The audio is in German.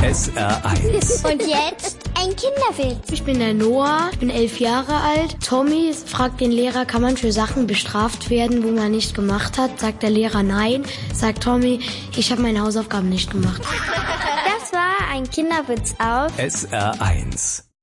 SR1. Und jetzt ein Kinderwitz. Ich bin der Noah, ich bin 11 Jahre alt. Tommy fragt den Lehrer, kann man für Sachen bestraft werden, wo man nicht gemacht hat? Sagt der Lehrer nein. Sagt Tommy, ich habe meine Hausaufgaben nicht gemacht. Das war ein Kinderwitz auf SR1.